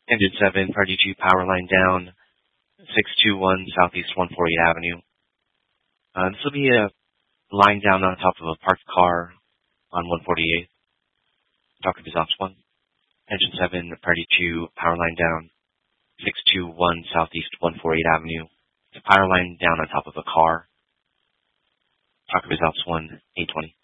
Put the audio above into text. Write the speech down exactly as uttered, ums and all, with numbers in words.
Engine seven, Party two, power line down, six two one Southeast one forty-eighth Avenue. Uh, this will be a line down on top of a parked car on one forty-eighth. Talk is ops one. Engine seven, Party two, power line down, six two one Southeast one forty-eighth Avenue. It's a power line down on top of a car. Talk is ops one, eight twenty.